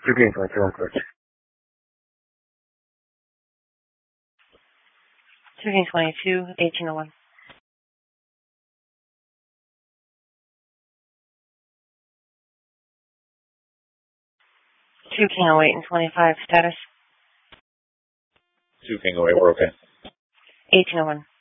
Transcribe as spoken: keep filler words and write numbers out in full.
two King twenty-two on coach. two King twenty-two, eighteen oh one. two King oh eight and twenty-five, status. two King oh eight, we're okay. eighteen oh one.